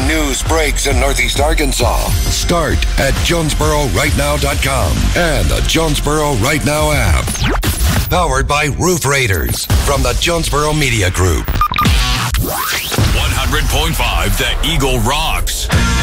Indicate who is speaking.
Speaker 1: news breaks in Northeast Arkansas, start at JonesboroRightNow.com and the Jonesboro Right Now app. Powered by Roof Raiders from the Jonesboro Media Group.
Speaker 2: 100.5 The Eagle rocks.